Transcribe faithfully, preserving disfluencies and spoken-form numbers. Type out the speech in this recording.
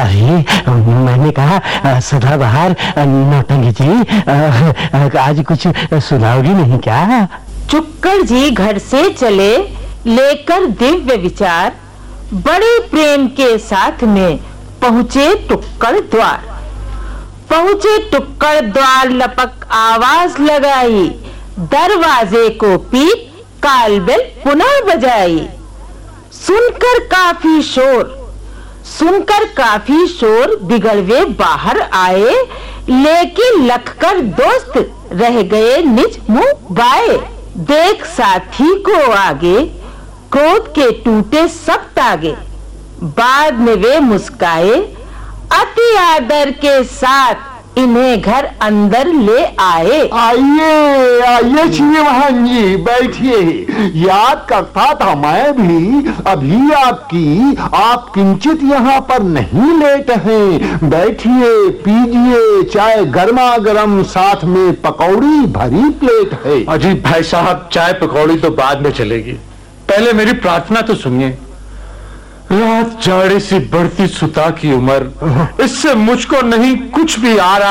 अरे मैंने कहा सदाबहार नौटंकी जी, आज कुछ सुनाओगी नहीं क्या? चुक्कड़ जी घर से चले लेकर दिव्य विचार, बड़े प्रेम के साथ में पहुंचे टुक्कड़ द्वार। पहुंचे टुक्कड़ द्वार लपक आवाज लगाई, दरवाजे को पीट कालबेल पुनः बजाई। सुनकर काफी शोर सुनकर काफी शोर बिगड़वे बाहर आए, लेकिन लखकर दोस्त रह गए निज मुंह बाए। देख साथी को आगे क्रोध के टूटे सब तागे, बाद में वे मुस्काए, अति आदर के साथ इन्हें घर अंदर ले आए। आइए आइए श्रीवाहन जी, बैठिए। याद करता था मैं भी अभी आपकी, आप किंचित यहाँ पर नहीं लेट हैं। बैठिए, पीजिए चाय गर्मा गर्म, साथ में पकौड़ी भरी प्लेट है। अजी भाई साहब, चाय पकौड़ी तो बाद में चलेगी, पहले मेरी प्रार्थना तो सुनिए। रात जाड़े से बढ़ती सुता की उम्र, इससे मुझको नहीं कुछ भी आ रहा।